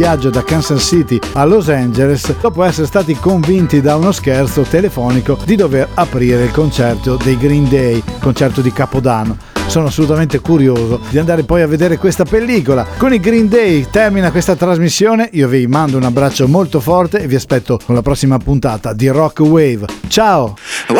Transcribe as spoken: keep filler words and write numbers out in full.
viaggio da Kansas City a Los Angeles dopo essere stati convinti da uno scherzo telefonico di dover aprire il concerto dei Green Day, concerto di Capodanno. Sono assolutamente curioso di andare poi a vedere questa pellicola. Con i Green Day termina questa trasmissione, io vi mando un abbraccio molto forte e vi aspetto con la prossima puntata di Rock Wave. Ciao!